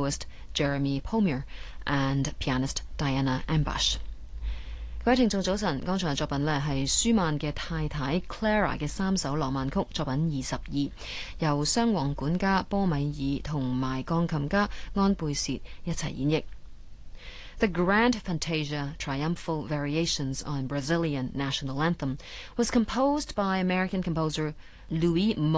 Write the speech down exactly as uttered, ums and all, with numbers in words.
soloist Jeremy Palmer and pianist Diana Ambush。各位聽眾早晨，剛才嘅作品呢係舒曼嘅太太 Clara 嘅三首浪漫曲作品二十二，由雙簧管家波米爾同埋鋼琴家安貝薛一齊演繹。The Grand Fantasia Triumphal Variations on Brazilian National Anthem was composed by American composer Louis